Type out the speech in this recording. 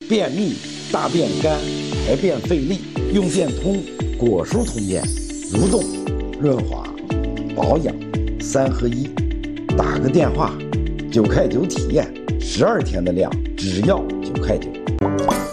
便秘、大便干、排便费力，用便通、果蔬通便，蠕动、润滑、保养3合1。打个电话，9块9体验，12天的量只要9块9。